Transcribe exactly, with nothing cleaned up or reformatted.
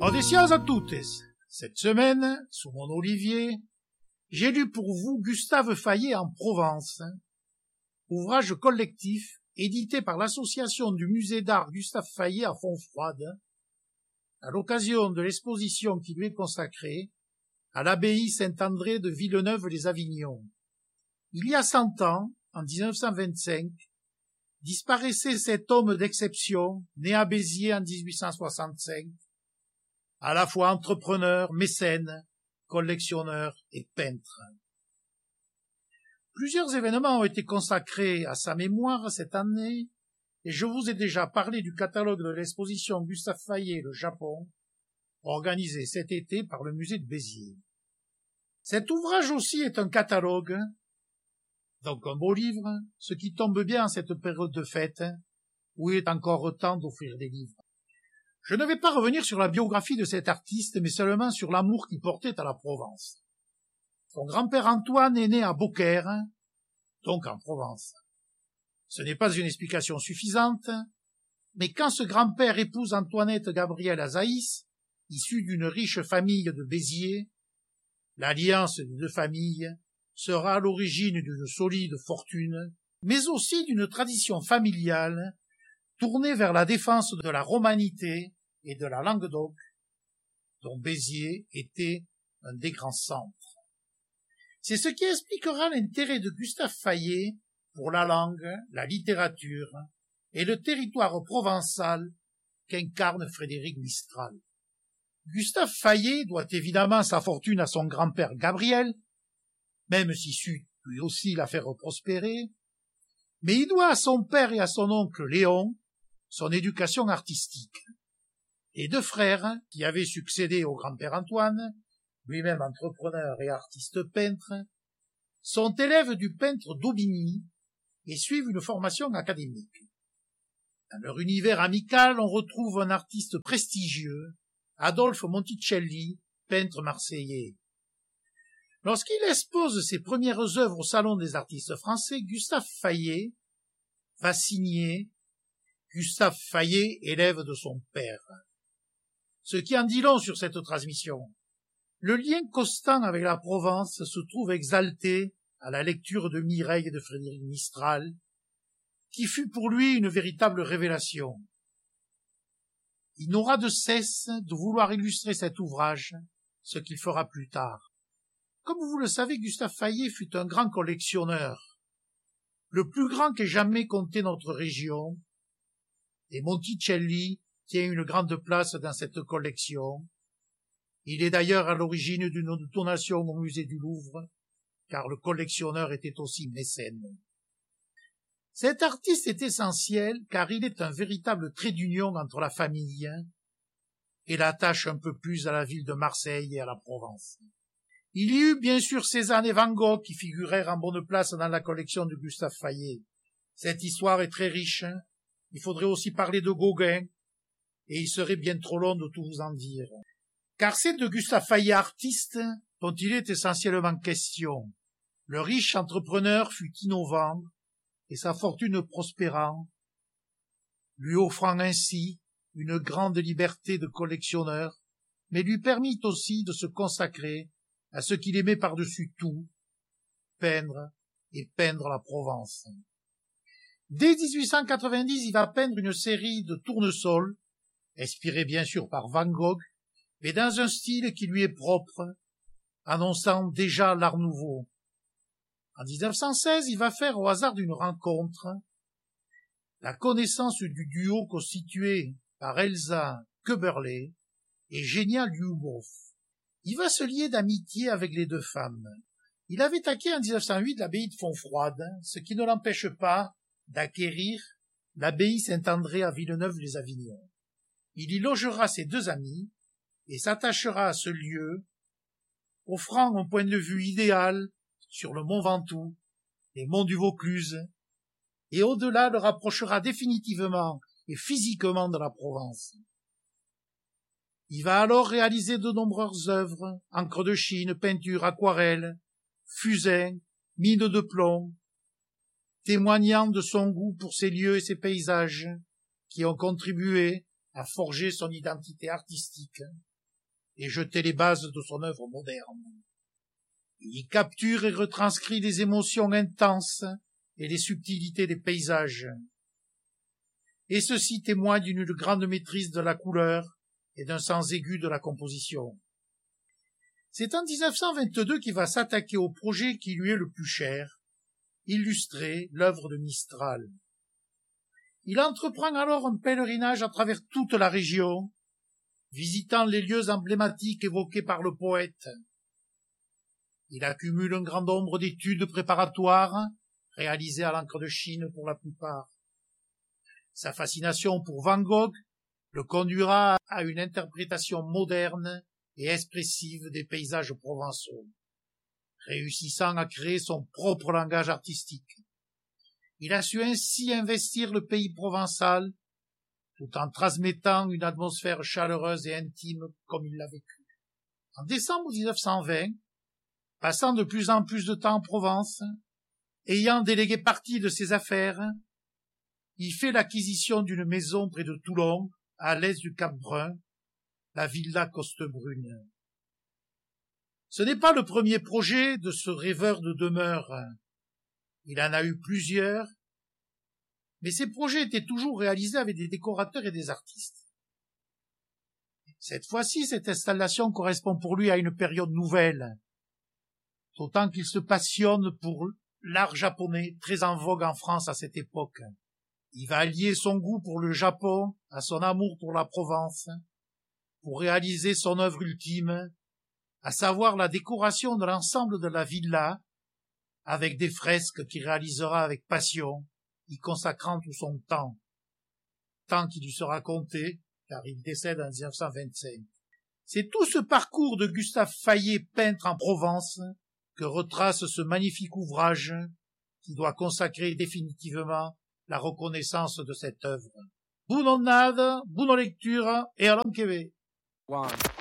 Auditions à toutes. Cette semaine, sous mon olivier, j'ai lu pour vous Gustave Fayet en Provence, ouvrage collectif édité par l'association du musée d'art Gustave Fayet à Fontfroide, à l'occasion de l'exposition qui lui est consacrée à l'abbaye Saint-André de Villeneuve-les-Avignon. Il y a cent ans, en dix-neuf cent vingt-cinq, disparaissait cet homme d'exception, né à Béziers en dix-huit cent soixante-cinq, à la fois entrepreneur, mécène, collectionneur et peintre. Plusieurs événements ont été consacrés à sa mémoire cette année, et je vous ai déjà parlé du catalogue de l'exposition Gustave Fayet le Japon, organisé cet été par le musée de Béziers. Cet ouvrage aussi est un catalogue, donc un beau livre, ce qui tombe bien en cette période de fête, où il est encore temps d'offrir des livres. Je ne vais pas revenir sur la biographie de cet artiste, mais seulement sur l'amour qu'il portait à la Provence. Son grand-père Antoine est né à Beaucaire, donc en Provence. Ce n'est pas une explication suffisante, mais quand ce grand-père épouse Antoinette Gabrielle Azaïs, issue d'une riche famille de Béziers, l'alliance des deux familles sera à l'origine d'une solide fortune, mais aussi d'une tradition familiale tournée vers la défense de la romanité et de la Languedoc, dont Béziers était un des grands centres. C'est ce qui expliquera l'intérêt de Gustave Fayet pour la langue, la littérature et le territoire provençal qu'incarne Frédéric Mistral. Gustave Fayet doit évidemment sa fortune à son grand-père Gabriel, même s'il sut lui aussi la faire prospérer, mais il doit à son père et à son oncle Léon son éducation artistique. Les deux frères, qui avaient succédé au grand-père Antoine, lui-même entrepreneur et artiste peintre, sont élèves du peintre d'Aubigny et suivent une formation académique. Dans leur univers amical, on retrouve un artiste prestigieux, Adolphe Monticelli, peintre marseillais. Lorsqu'il expose ses premières œuvres au Salon des artistes français, Gustave Fayet va signer Gustave Fayet, élève de son père. Ce qui en dit long sur cette transmission. Le lien constant avec la Provence se trouve exalté à la lecture de Mireille de Frédéric Mistral, qui fut pour lui une véritable révélation. Il n'aura de cesse de vouloir illustrer cet ouvrage, ce qu'il fera plus tard. Comme vous le savez, Gustave Fayet fut un grand collectionneur, le plus grand qu'ait jamais compté notre région, et Monticelli tient une grande place dans cette collection. Il est d'ailleurs à l'origine d'une donation au musée du Louvre, car le collectionneur était aussi mécène. Cet artiste est essentiel car il est un véritable trait d'union entre la famille et l'attache un peu plus à la ville de Marseille et à la Provence. Il y eut bien sûr Cézanne et Van Gogh qui figurèrent en bonne place dans la collection de Gustave Fayet. Cette histoire est très riche. Il faudrait aussi parler de Gauguin, et il serait bien trop long de tout vous en dire. Car c'est de Gustave Fayet artiste dont il est essentiellement question. Le riche entrepreneur fut innovant, et sa fortune prospérant, lui offrant ainsi une grande liberté de collectionneur, mais lui permit aussi de se consacrer à ce qu'il aimait par-dessus tout, peindre et peindre la Provence. Dès dix-huit cent quatre-vingt-dix, il va peindre une série de tournesols, inspirés bien sûr par Van Gogh, mais dans un style qui lui est propre, annonçant déjà l'art nouveau. En dix-neuf cent seize, il va faire au hasard d'une rencontre la connaissance du duo constitué par Elsa Köberlé et Genia Lyubov. Il va se lier d'amitié avec les deux femmes. Il avait acquis en dix-neuf cent huit l'abbaye de Fontfroide, ce qui ne l'empêche pas d'acquérir l'abbaye Saint-André à Villeneuve-les-Avignon. Il y logera ses deux amis et s'attachera à ce lieu, offrant un point de vue idéal sur le mont Ventoux, les monts du Vaucluse, et au-delà le rapprochera définitivement et physiquement de la Provence. Il va alors réaliser de nombreuses œuvres, encre de Chine, peinture, aquarelle, fusain, mine de plomb, témoignant de son goût pour ces lieux et ces paysages qui ont contribué à forger son identité artistique. et jeter les bases de son œuvre moderne. Il y capture et retranscrit les émotions intenses et les subtilités des paysages. Et ceci témoigne d'une grande maîtrise de la couleur et d'un sens aigu de la composition. C'est en dix-neuf cent vingt-deux qu'il va s'attaquer au projet qui lui est le plus cher, illustrer l'œuvre de Mistral. Il entreprend alors un pèlerinage à travers toute la région, visitant les lieux emblématiques évoqués par le poète. Il accumule un grand nombre d'études préparatoires, réalisées à l'encre de Chine pour la plupart. Sa fascination pour Van Gogh le conduira à une interprétation moderne et expressive des paysages provençaux, réussissant à créer son propre langage artistique. Il a su ainsi investir le pays provençal, tout en transmettant une atmosphère chaleureuse et intime comme il l'a vécu. En décembre dix-neuf cent vingt, passant de plus en plus de temps en Provence, ayant délégué partie de ses affaires, il fait l'acquisition d'une maison près de Toulon, à l'est du Cap Brun, la Villa Costebrune. Ce n'est pas le premier projet de ce rêveur de demeure. Il en a eu plusieurs, mais ces projets étaient toujours réalisés avec des décorateurs et des artistes. Cette fois-ci, cette installation correspond pour lui à une période nouvelle, d'autant qu'il se passionne pour l'art japonais, très en vogue en France à cette époque. Il va allier son goût pour le Japon à son amour pour la Provence, pour réaliser son œuvre ultime, à savoir la décoration de l'ensemble de la villa, avec des fresques qu'il réalisera avec passion, y consacrant tout son temps, temps qui lui sera compté, car il décède en dix-neuf cent vingt-cinq. C'est tout ce parcours de Gustave Fayet, peintre en Provence, que retrace ce magnifique ouvrage qui doit consacrer définitivement la reconnaissance de cette œuvre. Bonne onnade, bonne lecture et à l'enquête.